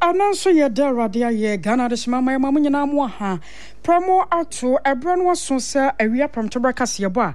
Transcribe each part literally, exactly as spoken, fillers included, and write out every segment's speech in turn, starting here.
Ananso ye da radia ye Ghana de shimama mamu nyina mu ha promo ato ebro no so se awia pamtobra kase yebo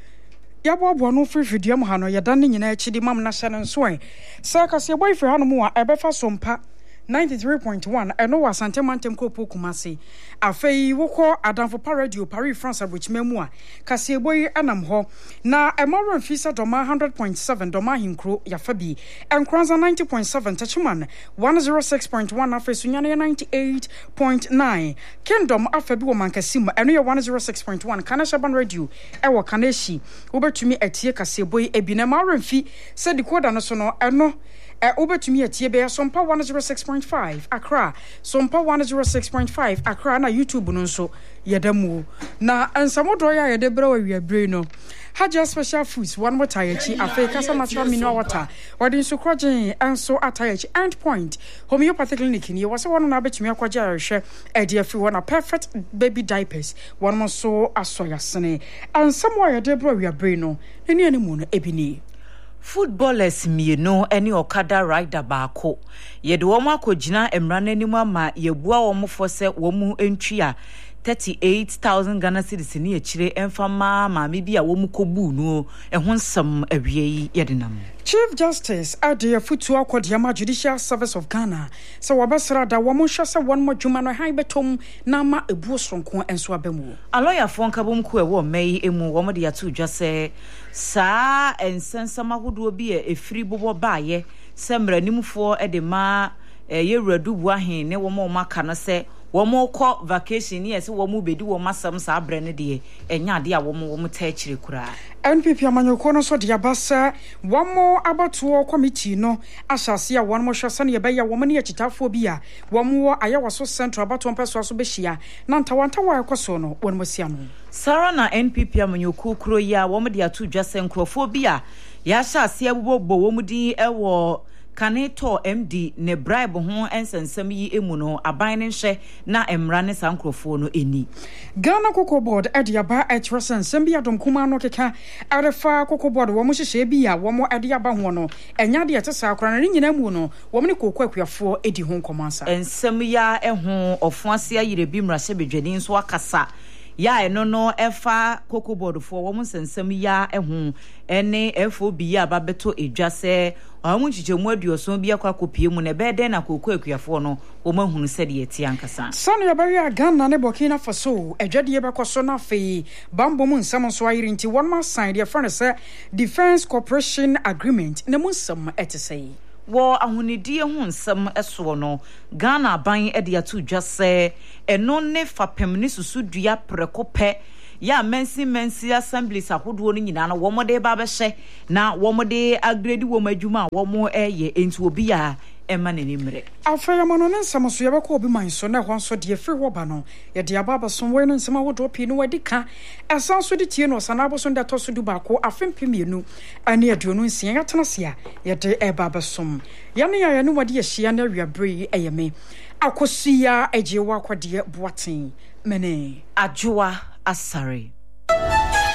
yabo abo no free video mu ha no ye dan nyina akidi mam na hye no so en se kase yebo ifre ha no mu a ebefa sompa ninety-three point one eno wa Asante Mantem Kopo Kumasi afei wokọ Adamfo Pa Radio Paris France Abuchimemu a kase boyi anam ho na emaro mfisa doma one hundred point seven doma hinkro yafabi enkranza ninety point seven tachiman one oh six point one afei sunyane ninety-eight point nine Kingdom afabi wo mankasim eno ye one oh six point one Kanashaban Radio ewo Kaneshi wobetumi atie kase boyi ebina maro mfi se decoder no so no eno e obetumi atie be sompa one oh six point five Accra sompa one oh six point five Accra na YouTube no nso yedamu na ansamodo ya yedebra wa wiabre no Haja Special Foods one more tayachi afi kasa natural mineral water wadi so krogen anso atayachi end point homeopathic clinic ni wase wono na betumi akwaje ahwe e de afi wona perfect baby diapers one more so asoya sene ansamo yedebra wiabre no eni enimu no ebini Footballers mienu eni okada rider baako yede wo makogina emra nanimu ama yebua wo mfo se wo mu entwia thirty-eight thousand Ghana cedis ni akire emfama maame bi a wo mu kobu no ehun sam awie yi yede nam Chief Justice Adia Futu Akwadiama Judicial Service of Ghana so wabasra da wo mo hwese won mo dwuma no han betom na ma ebu sonko enso abemu a lawyer fo nkabom ku e wo mai emu wo mo de yato dwa se saa ensensama hodo bi e efiri bobo baaye se mranimfo e de ma yewradu buahen ne wo mo maka no se wo mo kọ vacation yes wo mo bedi wo masam sa abre ne de enya de a wo mo wo mo ta akire kura N P P amanyoko no so de abasa wo mo abatuo committee no asase a won mo hwese ne ye wo mo ne akitafo bi a wo mo ayawaso central abatuo mpeso so be hia na ntawantawa ekoso no won mo sia no Sara na N P P amanyoko kuro ya wo mo de atu dwase nkrofo bi a ya asase abobbo wo mo din ewo Kaneto M D ne bribe ho ensensam yi emu no aban ne hye na emra ne sankrofo no eni Ghana Cocoa Board ade aba atresan sembi adom kuma no keka arefa Cocoa Board wo mo hyehye bi a wo mo ade aba ho no enya de etesa akora na nyina mu no wo mo ne kokwa akuafo edi ho nkomansa ensem ya eho ofuase ayire bi mra hye bedwani nso akasa ya eno no efa Cocoa Board fo wo mo sensem ya eho ene F O B ya babeto edwase amu chichemu aduoso bi akwa kopie mu ne beden na kokwa akuafo no wo mahunu se de yeti ankasa sanu ya bari Ghana ne Burkina Faso edwade bekoso na fe bambo mu nsam so ayire nti one man sign de friend say Defense Cooperation Agreement ne mu nsam etesei wo ahunidie hu nsam eso no Ghana ban e de atu dwase eno ne fapem ne susudua prekope ya mensi mensi assemblies ahodo no nyina na wo mode ba be hye na wo mode agredi wo madwuma wo mo eye enti obi a ema ne nimre afaya mono ne nsam so yebekọ obi man so na ho so de firi wo ba no ye de aba baso wo ne nsam ahodo pi no wadika esan so de tie no sana aboso de to so du ba ko afempemienu ane aduonu nsia yatena sia ye de eba basom ya ne ya ne wade ye hia na wiabre eyeme akosia ejewa kwade boaten mene ajoa asare